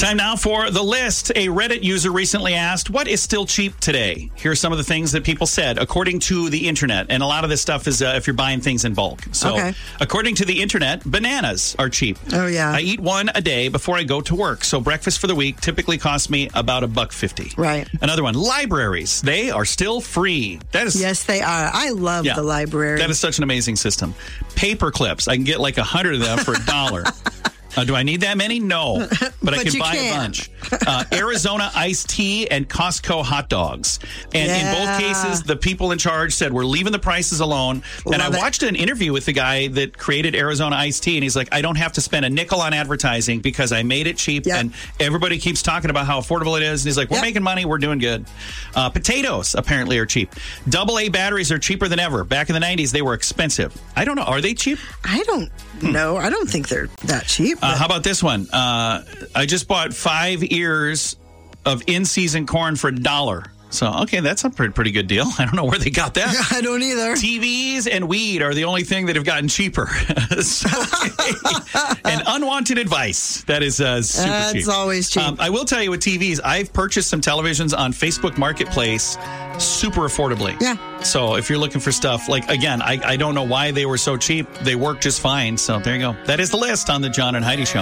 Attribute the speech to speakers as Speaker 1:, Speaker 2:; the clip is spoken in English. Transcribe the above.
Speaker 1: Time now for the list. A Reddit user recently asked, what is still cheap today? Here are some of the things that people said, according to the internet. And a lot of this stuff is if you're buying things in bulk. So, according to the internet, bananas are cheap.
Speaker 2: Oh, yeah.
Speaker 1: I eat one a day before I go to work. So, breakfast for the week typically costs me about $1.50.
Speaker 2: Right.
Speaker 1: Another one, libraries. They are still free. That is,
Speaker 2: yes, they are. I love the library.
Speaker 1: That is such an amazing system. Paper clips. I can get like 100 of them for $1. Do I need that many? No. But I can buy a bunch. Arizona iced tea and Costco hot dogs. And in both cases, the people in charge said, we're leaving the prices alone. And I watched an interview with the guy that created Arizona iced tea, and he's like, I don't have to spend a nickel on advertising because I made it cheap. And everybody keeps talking about how affordable it is. And he's like, we're making money. We're doing good. Potatoes apparently are cheap. AA batteries are cheaper than ever. Back in the 90s, they were expensive. I don't know. Are they cheap?
Speaker 2: I don't know. I don't think they're that cheap.
Speaker 1: How about this one? I just bought 5 ears of in-season corn for $1. So, okay, that's a pretty good deal. I don't know where they got that.
Speaker 2: I don't either.
Speaker 1: TVs and weed are the only thing that have gotten cheaper. And unwanted advice. That is super cheap.
Speaker 2: That's always cheap.
Speaker 1: I will tell you with TVs, I've purchased some televisions on Facebook Marketplace super affordably.
Speaker 2: Yeah.
Speaker 1: So if you're looking for stuff, like, again, I don't know why they were so cheap. They work just fine. So there you go. That is the list on the John and Heidi Show.